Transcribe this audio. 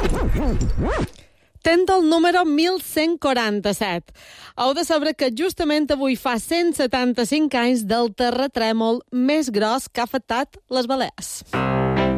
Tenda el número 1147. Heu de saber que justament avui fa 175 anys del terratrèmol més gros que ha afectat les Balears.